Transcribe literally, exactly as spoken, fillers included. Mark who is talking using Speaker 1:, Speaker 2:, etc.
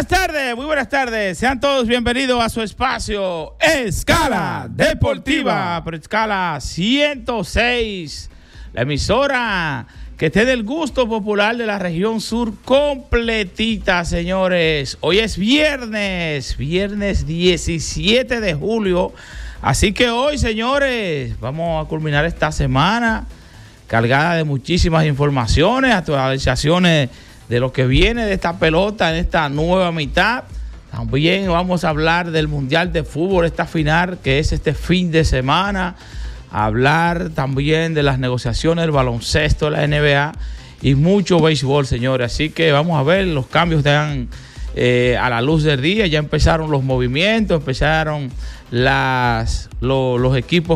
Speaker 1: buenas tardes, muy buenas tardes. Sean todos bienvenidos a su espacio Escala Deportiva, por Escala ciento seis, la emisora que te dé el gusto popular de la región sur completita, señores. Hoy es viernes, viernes diecisiete de julio. Así que hoy, señores, vamos a culminar esta semana cargada de muchísimas informaciones, actualizaciones de lo que viene de esta pelota en esta nueva mitad. También vamos a hablar del Mundial de Fútbol, esta final que es este fin de semana. Hablar también de las negociaciones del baloncesto de la N B A y mucho béisbol, señores. Así que vamos a ver, los cambios están eh, a la luz del día. Ya empezaron los movimientos, empezaron las, lo, los equipos